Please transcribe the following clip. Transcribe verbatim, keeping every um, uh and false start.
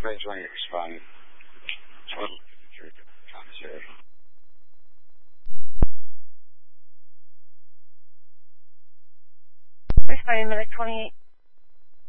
Range one, you're responding. Total commissary. Responding minute twenty-eight.